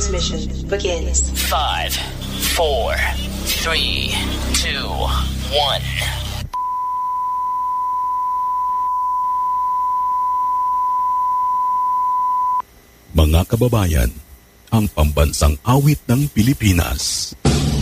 transmission begins. 5, 4, 3, 2, 1. Mga kababayan, ang pambansang awit ng Pilipinas.